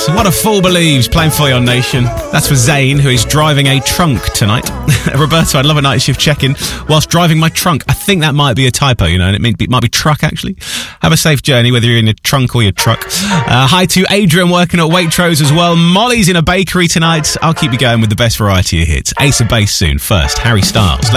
What a fool believes, playing for your nation. That's for Zane, who is driving a trunk tonight. Roberto, I'd love a night shift check-in whilst driving my trunk. I think that might be a typo, and it might be truck, actually. Have a safe journey, whether you're in your trunk or your truck. Hi to Adrian, working at Waitrose as well. Molly's in a bakery tonight. I'll keep you going with the best variety of hits. Ace of Base soon. First, Harry Styles.